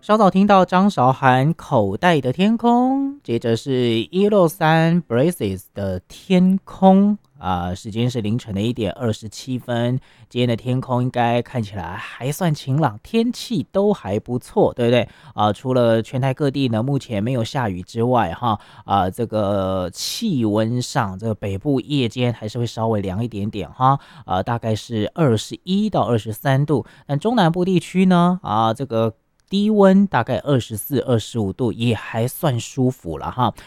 稍早听到张韶涵口袋的天空，接着是163 Braces 的天空时间是凌晨的1:27，今天的天空应该看起来还算晴朗，天气都还不错，对不对除了全台各地呢目前没有下雨之外这个气温上，这个北部夜间还是会稍微凉一点点大概是21到23度，但中南部地区呢这个低温大概24、25度，也还算舒服了